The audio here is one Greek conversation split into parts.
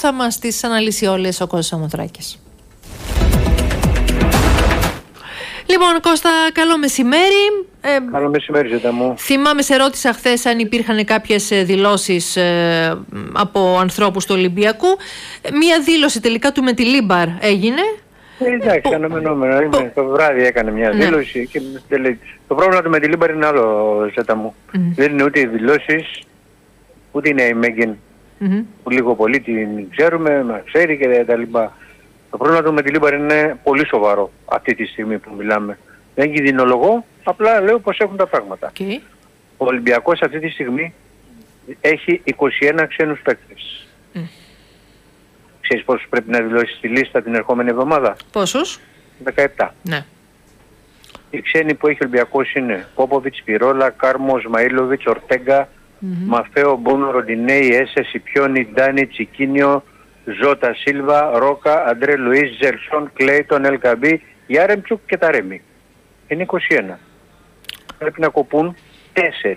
θα μας τις αναλύσει όλες ο Κώστας Σαμοθράκης. Λοιπόν, Κώστα, καλό μεσημέρι. Καλό μεσημέρι, Ζέτα μου. Θυμάμαι, σε ρώτησα χθες αν υπήρχαν κάποιες δηλώσεις από ανθρώπους του Ολυμπιακού. Μία δήλωση τελικά του Μετιλίμπαρ έγινε. Εντάξει, αναμενόμενο. Το βράδυ έκανε μια δήλωση και το πρόβλημα του Μετιλίμπαρ είναι άλλο, Ζέτα μου. Δεν είναι ούτε οι δηλώσεις, ούτε είναι η Μέγεν που λίγο πολύ την ξέρουμε, μας ξέρει και τα λοιπά. Το πρόβλημα του Μετιλίμπαρ είναι πολύ σοβαρό αυτή τη στιγμή που μιλάμε. Δεν κινδυνολογώ, απλά λέω πως έχουν τα πράγματα. Okay. Ο Ολυμπιακός αυτή τη στιγμή έχει 21 ξένους παίκτες. Ξέρεις πόσους πρέπει να δηλώσει στη λίστα την ερχόμενη εβδομάδα? Πόσους? 17. Ναι. Οι ξένοι που έχει ο Ολυμπιακός είναι Πόποβιτς, Πυρόλα, Κάρμο, Σμαΐλοβιτς, Ορτέγκα, Μαφέο, Μπούνο, Ροντινέη, Έσε, Σιπιόνι, Ντάνι, Τσικίνιο, Ζώτα, Σίλβα, Ρόκα, Αντρέ Λουίς, Ζελσόν, Κλέιτον, Ελκαμπή, Γιάρεμτσουκ και Ταρέμι. Είναι 21. Πρέπει να κοπούν 4.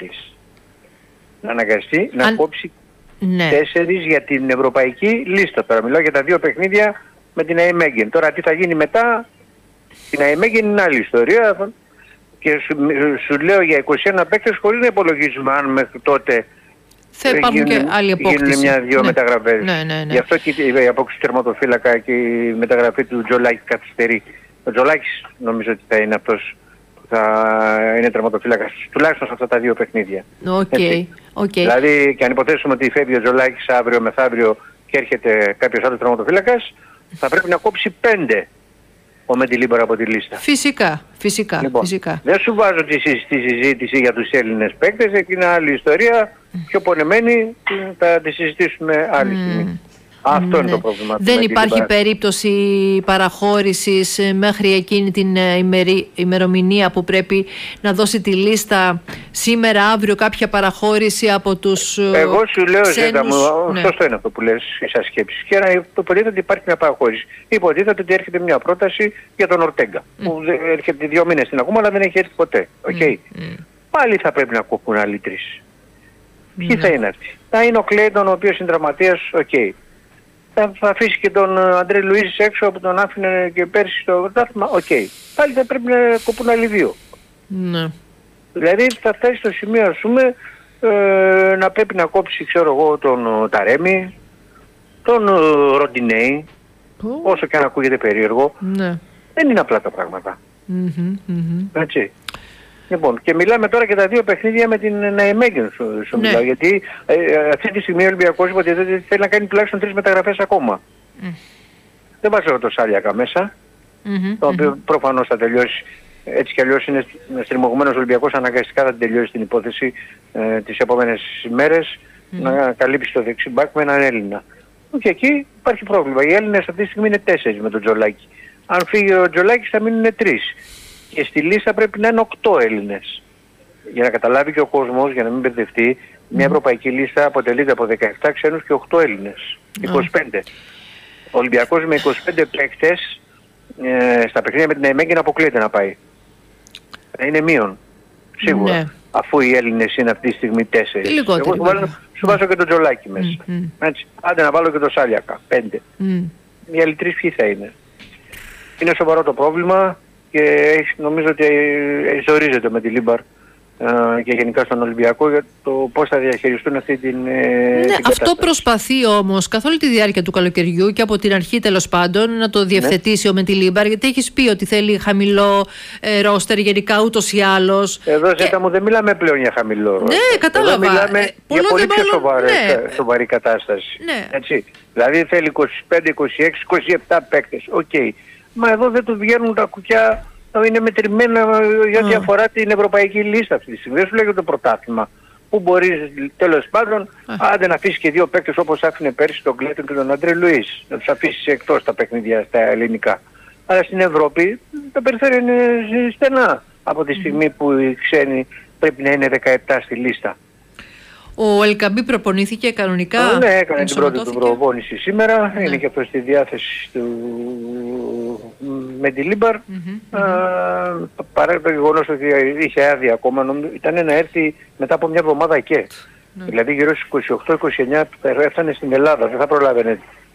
Να αναγκαστεί να κόψει 4 για την ευρωπαϊκή λίστα. Τώρα μιλάω για τα 2 παιχνίδια με την ΑΕΜΕΓΕΝ. Τώρα τι θα γίνει μετά, την ΑΕΜΕΓΕΝ είναι άλλη ιστορία. Και σου λέω για 21 παίκτες χωρίς να υπολογίζουμε αν μέχρι τότε θα υπάρχουν και άλλοι απόκτηση. Γίνουν μια-δυο μεταγραφές. Ναι. Γι' αυτό και η απόκτηση του τερματοφύλακα και η μεταγραφή του Τζολάκη καθυστερεί. Ο Τζολάκης νομίζω ότι θα είναι αυτός που θα είναι τερματοφύλακας τουλάχιστον σε αυτά τα 2 παιχνίδια. Okay. Δηλαδή και αν υποθέσουμε ότι φεύγει ο Τζολάκης αύριο μεθαύριο και έρχεται κάποιος άλλος τερματοφύλακας, θα πρέπει να κόψει 5 ο Μετιλίμπαρ από τη λίστα. Φυσικά. Δεν σου βάζω τη συζήτηση για τους Έλληνες παίκτες, εκεί είναι άλλη ιστορία, πιο πονεμένη, θα τη συζητήσουμε άλλη στιγμή. Αυτό είναι το πρόβλημα. Δεν υπάρχει περίπτωση παραχώρησης μέχρι εκείνη την ημερομηνία που πρέπει να δώσει τη λίστα σήμερα, αύριο, κάποια παραχώρηση από τους Εγώ σου λέω, Ζέτα μου, σωστό είναι αυτό που λες σαν σκέψεις. Και υποτίθεται ότι υπάρχει μια παραχώρηση. Υποτίθεται ότι έρχεται μια πρόταση για τον Ορτέγκα, που έρχεται 2 μήνες στην ακόμα, αλλά δεν έχει έρθει ποτέ. Πάλι θα πρέπει να κοπούν άλλοι 3. Ποιοι θα είναι αυτοί? Θα είναι ο Κλέιτον, ο οποίος είναι τραυματίας, θα αφήσει και τον Αντρέ Λουίς έξω που τον άφηνε και πέρσι στο πρωτάθλημα, πάλι θα πρέπει να κοπούν άλλοι 2. Ναι. Δηλαδή θα φτάσει στο σημείο, ας πούμε, να πρέπει να κόψει, ξέρω εγώ, τον Ταρέμι, τον Ροντινέη, όσο και αν ακούγεται περίεργο. Ναι. Δεν είναι απλά τα πράγματα. Έτσι. Λοιπόν, και μιλάμε τώρα και τα 2 παιχνίδια με την ΑΕΜΕΓΕΝ σου μιλάω, γιατί αυτή τη στιγμή ο Ολυμπιακός υποτίθεται θέλει να κάνει τουλάχιστον 3 μεταγραφές ακόμα. Δεν βάζω το Σάλιακα μέσα, το οποίο προφανώς θα τελειώσει, έτσι κι αλλιώς είναι στριμωγμένος ο Ολυμπιακός, αναγκαστικά θα τελειώσει την υπόθεση τις επόμενες ημέρες, να καλύψει το δεξιμπάκ με έναν Έλληνα. Και εκεί υπάρχει πρόβλημα. Οι Έλληνες αυτή τη στιγμή είναι 4 με τον Τζολάκη. Αν φύγει ο Τζολάκης θα μείνουν 3. Και στη λίστα πρέπει να είναι 8 Έλληνες. Για να καταλάβει και ο κόσμος, για να μην μπερδευτεί, μια ευρωπαϊκή λίστα αποτελείται από 17 ξένους και 8 Έλληνες. 25. Ο Ολυμπιακός με 25 παίκτες στα παιχνίδια με την ΑΕΜΕΓΕΝ αποκλείεται να πάει. Είναι μείον. Σίγουρα. Αφού οι Έλληνες είναι αυτή τη στιγμή 4. Εγώ σου βάζω και τον Τζολάκη μέσα. Άντε να βάλω και τον Σάλιακα. 5. Οι άλλοι 3 ποιοι θα είναι? Είναι σοβαρό το πρόβλημα. Και νομίζω ότι ζορίζεται με τη Λίμπαρ και γενικά στον Ολυμπιακό για το πώς θα διαχειριστούν αυτή την κατάσταση. Αυτό προσπαθεί όμως καθ' όλη τη διάρκεια του καλοκαιριού και από την αρχή τέλος πάντων να το διευθετήσει ο Μετιλίμπαρ, γιατί έχεις πει ότι θέλει χαμηλό ρόστερ γενικά ούτως ή άλλως. Εδώ Ζέτα μου δεν μιλάμε πλέον για χαμηλό ρόστερ. Ναι, κατάλαβα. Εδώ μιλάμε για πολύ πιο σοβαρή κατάσταση. Έτσι. Δηλαδή θέλει 25, 26, 27 παίκτες. Μα εδώ δεν του βγαίνουν τα κουκιά, είναι μετρημένα για ό,τι αφορά την ευρωπαϊκή λίστα αυτή τη στιγμή. Δεν σου λέγεται το πρωτάθλημα. Που μπορείς τέλος πάντων, άντε να αφήσεις και 2 παίκτες όπως άφηνε πέρσι τον Κλέτον και τον Αντρέ Λουίς. Να τους αφήσεις εκτός τα παιχνίδια στα ελληνικά. Αλλά στην Ευρώπη τα περιθώρια είναι στενά από τη στιγμή που οι ξένοι πρέπει να είναι 17 στη λίστα. Ο Ελκαμπή προπονήθηκε κανονικά. Ναι, έκανε την πρώτη του προπόνηση σήμερα. Είναι και αυτό στη διάθεση του Μετιλίμπαρ. Παρά το γεγονός ότι είχε άδεια ακόμα, ήταν να έρθει μετά από μια εβδομάδα και. Δηλαδή γύρω στις 28-29 έφτανε στην Ελλάδα. Δεν θα προλάβαινε